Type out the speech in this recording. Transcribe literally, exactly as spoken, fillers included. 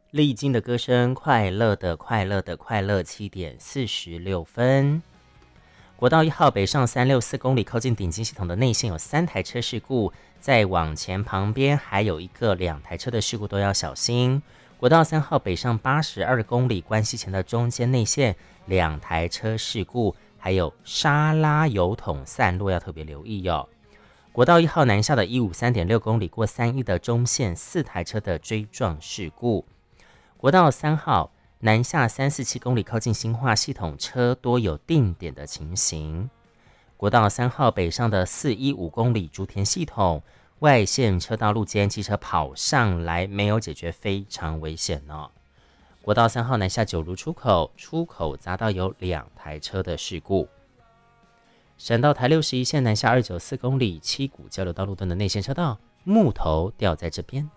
历经的歌声，快乐的快乐的快乐，七点四十六分。国道一号北上三六四公里，靠近顶金系统的内线有三台车事故，再往前旁边还有一个两台车的事故，都要小心。国道三号北上八十二公里，关西前的中间内线两台车事故，还有沙拉油桶散落，要特别留意哦。国道一号南下的一五三点六公里，过三一的中线四台车的追撞事故。国道三号南下三四七公里，靠近新化系统，车多有定点的情形。国道三号北上的四一五公里，竹田系统外线车道路肩机车跑上来，没有解决，非常危险哦。国道三号南下九如出口，出口匝道有两台车的事故。省道台六十一线南下二九四公里，七股交流道路段的内线车道木头掉在这边。